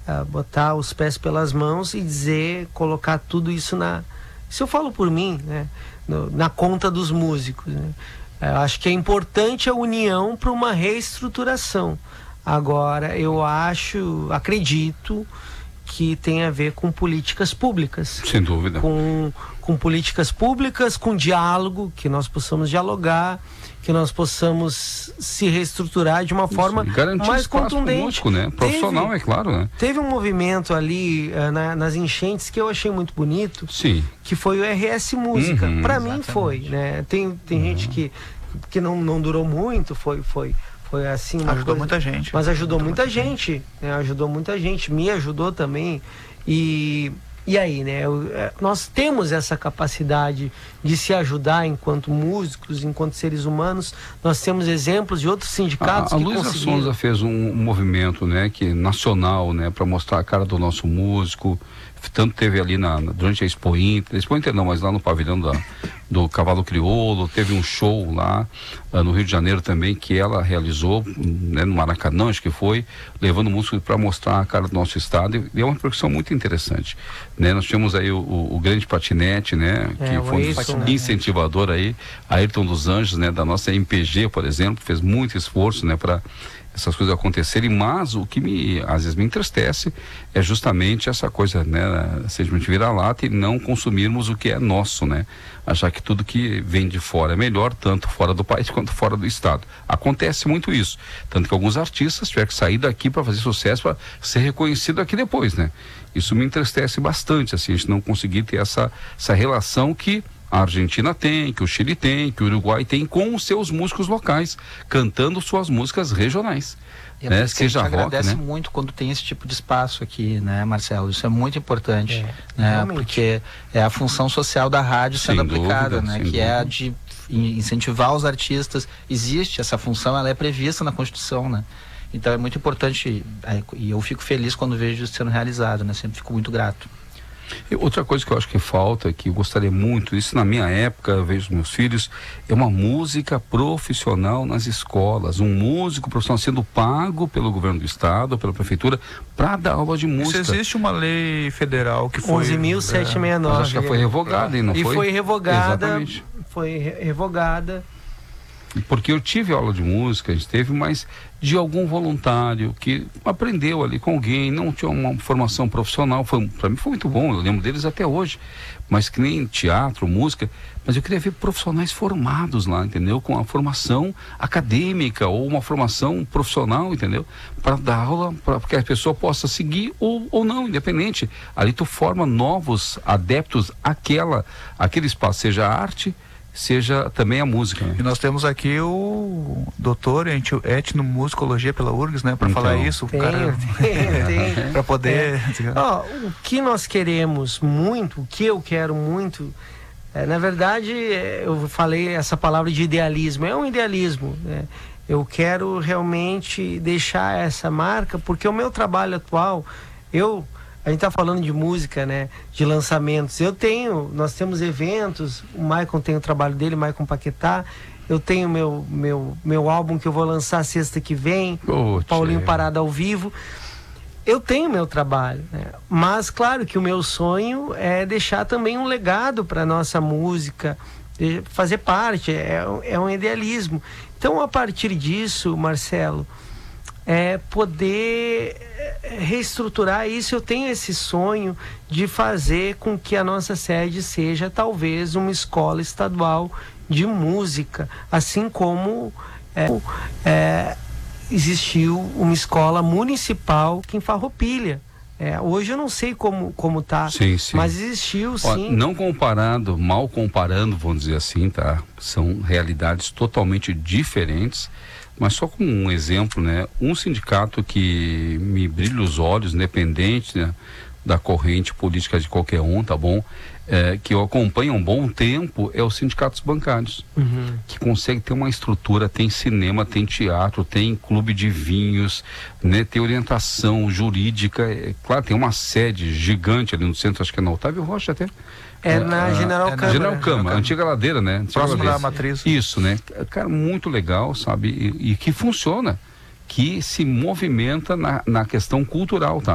botar os pés pelas mãos e colocar tudo isso isso eu falo por mim, né? Na conta dos músicos, né? Acho que é importante a união para uma reestruturação. Agora, eu acredito que tem a ver com políticas públicas. Sem dúvida. Com políticas públicas, com diálogo, que nós possamos dialogar, que nós possamos se reestruturar de uma forma mais contundente. Músico, né? Profissional, é claro, né? Teve um movimento ali nas enchentes que eu achei muito bonito, sim, que foi o RS Música. Para mim foi, né? Tem gente que não durou muito, foi assim, ajudou muita gente. Mas ajudou muita gente, né? Ajudou muita gente, me ajudou também. E aí, né? Nós temos essa capacidade de se ajudar enquanto músicos, enquanto seres humanos. Nós temos exemplos de outros sindicatos que conseguiram. A Luísa Sonza fez um movimento, né, nacional, né, para mostrar a cara do nosso músico. Tanto teve ali durante a Expo Inter não, mas lá no pavilhão do Cavalo Crioulo, teve um show lá no Rio de Janeiro também, que ela realizou, né, no Maracanã, acho que foi, levando música para mostrar a cara do nosso estado, e é uma percussão muito interessante, né? Nós tínhamos aí o grande patinete, né, que foi um incentivador aí, Ayrton dos Anjos, né, da nossa MPG, por exemplo, fez muito esforço, né, para essas coisas acontecerem, mas o que às vezes me entristece é justamente essa coisa, né, se a gente vira-lata e não consumirmos o que é nosso, né, achar que tudo que vem de fora é melhor, tanto fora do país quanto fora do estado. Acontece muito isso, tanto que alguns artistas tiveram que sair daqui para fazer sucesso, para ser reconhecido aqui depois, né. Isso me entristece bastante, assim, a gente não conseguir ter essa relação que a Argentina tem, que o Chile tem, que o Uruguai tem com os seus músicos locais, cantando suas músicas regionais. Né? Que a gente agradece muito quando tem esse tipo de espaço aqui, né, Marcelo? Isso é muito importante, né? Porque é a função social da rádio sendo aplicada, né? Que é a de incentivar os artistas. Existe essa função, ela é prevista na Constituição, né? Então é muito importante, e eu fico feliz quando vejo isso sendo realizado, né? Sempre fico muito grato. E outra coisa que eu acho que falta, que eu gostaria muito, isso na minha época, eu vejo meus filhos, é uma música profissional nas escolas, um músico profissional sendo pago pelo governo do estado, pela prefeitura, para dar aula de música. Isso existe uma lei federal que foi 11.769. Acho que foi revogada, não foi? E foi revogada. Exatamente. Foi revogada. Porque eu tive aula de música, a gente teve, mas de algum voluntário que aprendeu ali com alguém, não tinha uma formação profissional, para mim foi muito bom, eu lembro deles até hoje, mas que nem teatro, música, mas eu queria ver profissionais formados lá, entendeu? Com a formação acadêmica ou uma formação profissional, entendeu? Para dar aula, para que a pessoa possa seguir ou não, independente. Ali tu forma novos adeptos àquele espaço, seja a arte, seja também a música, né? E nós temos aqui o doutor em etnomusicologia pela URGS, né? Para falar isso, tem. Para poder... O que nós queremos muito, o que eu quero muito, na verdade, eu falei essa palavra de idealismo, é um idealismo, né? Eu quero realmente deixar essa marca, porque o meu trabalho atual, a gente está falando de música, né? De lançamentos. Nós temos eventos, o Maicon tem o trabalho dele, Maicon Paquetá. Eu tenho meu álbum que eu vou lançar sexta que vem, Paulinho Parada ao vivo. Eu tenho meu trabalho, né? Mas claro que o meu sonho é deixar também um legado para nossa música, fazer parte, é um idealismo. Então, a partir disso, Marcelo, poder reestruturar isso. Eu tenho esse sonho de fazer com que a nossa sede seja talvez uma escola estadual de música, assim como existiu uma escola municipal aqui em Farroupilha. Hoje eu não sei como tá, sim. Mas existiu, sim. Não mal comparando, vamos dizer assim, tá? São realidades totalmente diferentes. Mas só como um exemplo, né? Um sindicato que me brilha os olhos, independente, né, da corrente política de qualquer um, tá bom? Que eu acompanho há um bom tempo, é os sindicatos bancários. Que consegue ter uma estrutura, tem cinema, tem teatro, tem clube de vinhos, né? Tem orientação jurídica. Claro, tem uma sede gigante ali no centro, acho que é na Otávio Rocha até. Na General Câmara. General Câmara, antiga ladeira, né? Próximo da matriz. Isso, né? Cara, muito legal, sabe? E que funciona, que se movimenta na questão cultural, tá?